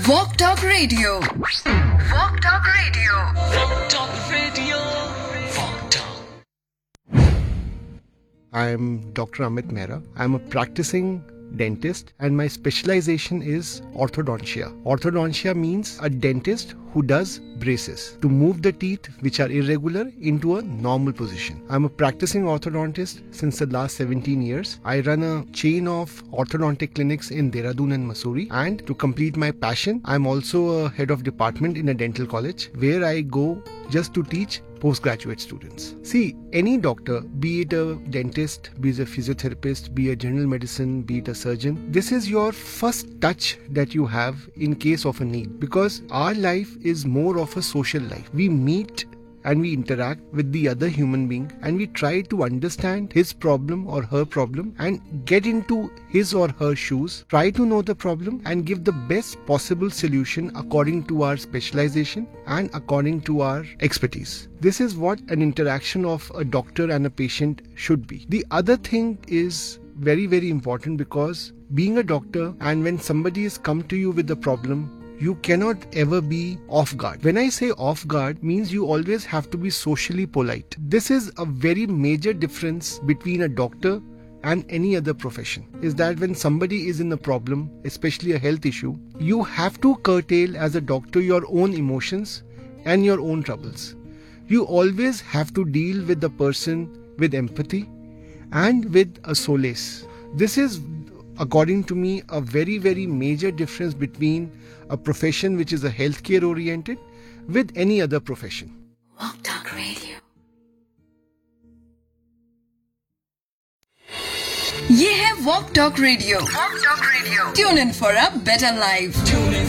Walk Talk Radio. Walk Talk Radio. Walk Talk Radio. Walk Talk. I am Dr. Amit Mehra. I am a practicing dentist and my specialization is orthodontia. Orthodontia means a dentist who does braces to move the teeth which are irregular into a normal position. I'm a practicing orthodontist since the last 17 years. I run a chain of orthodontic clinics in Dehradun and Mussoorie, and to complete my passion, I'm also a head of department in a dental college where I go just to teach postgraduate students. See, any doctor, be it a dentist, be it a physiotherapist, be it general medicine, be it a surgeon, this is your first touch that you have in case of a need, because our life is more of a social life. We meet and we interact with the other human being and we try to understand his problem or her problem and get into his or her shoes, try to know the problem and give the best possible solution according to our specialization and according to our expertise. This is what an interaction of a doctor and a patient should be. The other thing is very, very important, because being a doctor and when somebody has come to you with a problem, you cannot ever be off guard. When I say off guard, means you always have to be socially polite. This is a very major difference between a doctor and any other profession, is that when somebody is in a problem, especially a health issue, you have to curtail as a doctor your own emotions and your own troubles. You always have to deal with the person with empathy and with a solace. This is, according to me, a very, very major difference between a profession which is a healthcare oriented with any other profession. Walk Talk Radio. ये है Walk Talk Radio. Walk Talk Radio. Tune in for a better life. Tune in